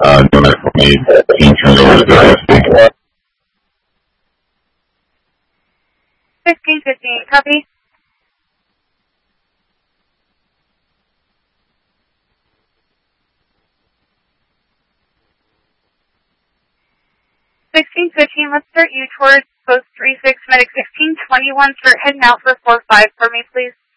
Donut for me, being turned over to the ISP. 1658, copy. Let's start you towards post 36, medic 1621. Start heading out for 45 for me, please.